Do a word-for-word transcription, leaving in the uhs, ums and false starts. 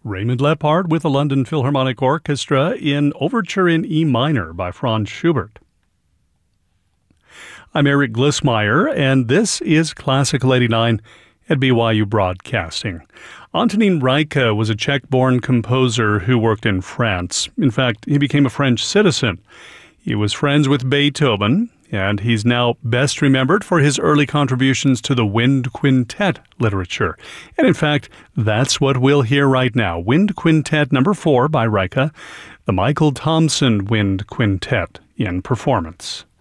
Raymond Lepard with the London Philharmonic Orchestra in Overture in E minor by Franz Schubert. I'm Eric Glissmeyer, and this is Classical eighty-nine at B Y U Broadcasting. Antonín Rajka was a Czech-born composer who worked in France. In fact, he became a French citizen. He was friends with Beethoven, and he's now best remembered for his early contributions to the wind quintet literature. And in fact, that's what we'll hear right now. Wind Quintet number four by Rajka, the Michael Thompson Wind Quintet in performance.